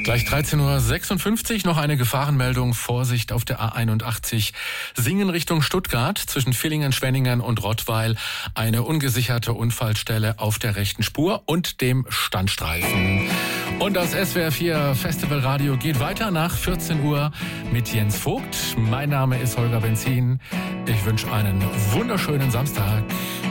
Gleich 13.56 Uhr noch eine Gefahrenmeldung. Vorsicht auf der A81 Singen Richtung Stuttgart zwischen Villingen, Schwenningen und Rottweil. Eine ungesicherte Unfallstelle auf der rechten Spur und dem Standstreifen. Und das SWR 4 Festivalradio geht weiter nach 14 Uhr mit Jens Vogt. Mein Name ist Holger Benzin. Ich wünsche einen wunderschönen Samstag.